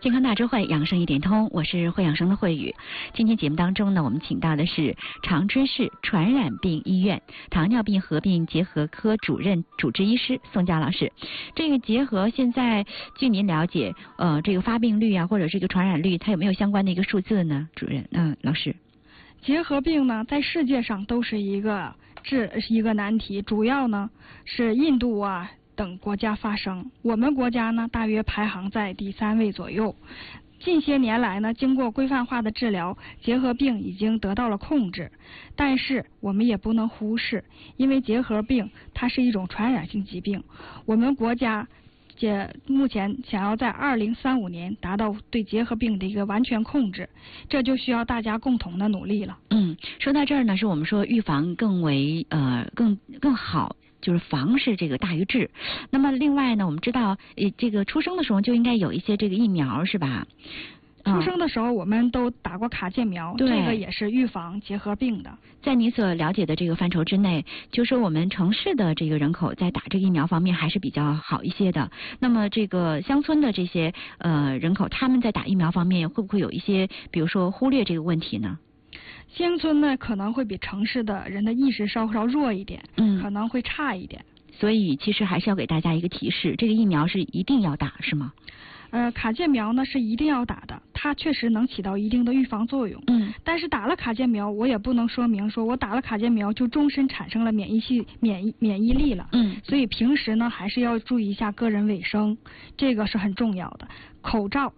健康大智慧，养生一点通，我是会养生的慧宇。今天节目当中呢，我们请到的是长春市传染病医院糖尿病合并结核科主任主治医师宋佳老师。这个结核现在据您了解，这个发病率啊，或者是一个传染率，它有没有相关的一个数字呢？主任，老师。 结核病呢，在世界上都是一个难题，主要呢是印度啊等国家发生，我们国家呢大约排行在第3位左右。近些年来呢，经过规范化的治疗，结核病已经得到了控制。但是我们也不能忽视，因为结核病它是一种传染性疾病，我们国家目前想要在2035年达到对结核病的一个完全控制，这就需要大家共同的努力了。 说到这儿呢，是我们说预防更为更好。就是防是这个大于治。那么另外呢，我们知道，这个出生的时候就应该有一些这个疫苗，是吧？ 出生的时候我们都打过卡介苗，这个也是预防结核病的。 在你所了解的这个范畴之内，就是说我们城市的这个人口在打这个疫苗方面还是比较好一些的。那么这个乡村的这些人口，他们在打疫苗方面会不会有一些，比如说忽略这个问题呢？ 乡村呢可能会比城市的人的意识稍稍弱一点，可能会差一点。 所以其实还是要给大家一个提示，这个疫苗是一定要打，是吗？ 卡介苗呢是一定要打的，它确实能起到一定的预防作用。但是打了卡介苗，我也不能说明说我打了卡介苗就终身产生了免疫力了。所以平时呢还是要注意一下个人卫生，这个是很重要的。口罩